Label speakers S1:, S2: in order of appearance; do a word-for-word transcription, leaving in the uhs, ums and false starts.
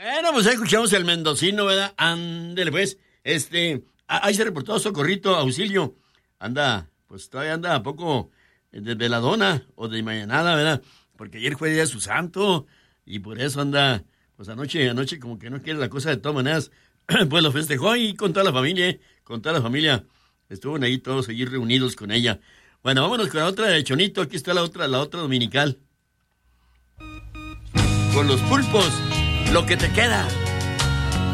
S1: Bueno, pues ahí escuchamos el mendocino, ¿verdad? Ándele, pues. Este, ahí se reportó Socorrito, auxilio. Anda, pues todavía anda a poco de veladona o de mañanada, ¿verdad? Porque ayer fue día de su santo y por eso anda, pues anoche, anoche como que no quiere la cosa de todas maneras. Pues lo festejó y con toda la familia, ¿eh? Con toda la familia. Estuvieron ahí todos allí reunidos con ella. Bueno, vámonos con la otra de Chonito. Aquí está la otra, la otra dominical. Con los pulpos, lo que te queda.